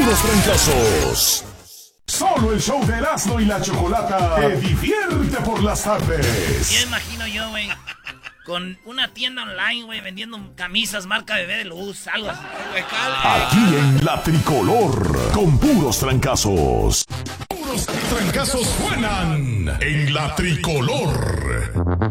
puros trancazos. Solo el show de Erasmo y la Chocolata te divierte por las tardes. Ya imagino yo, güey, con una tienda online, güey, vendiendo camisas marca Bebé de Luz, algo así. Aquí en La Tricolor, con puros trancazos. Puros trancazos suenan en La Tricolor.